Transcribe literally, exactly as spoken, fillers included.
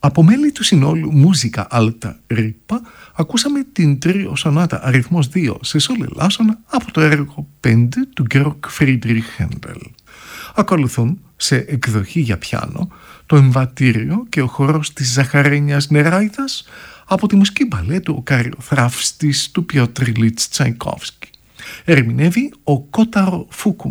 Από μέλη του συνόλου Musica Alta Ripa ακούσαμε την τρίο σονάτα αριθμός δύο σε σόλ ελάσσονα από το έργο πέντε του Georg Friedrich Händel. Ακολουθούν σε εκδοχή για πιάνο το εμβατήριο και ο χορός της Ζαχαρένιας Νεράιδας από τη μουσική μπαλέτου «Ο Καριοθράφστης» του Πιότρ Ιλίτς Τσαϊκόφσκι. Ερμηνεύει ο Κόταρο Φούκουμαν.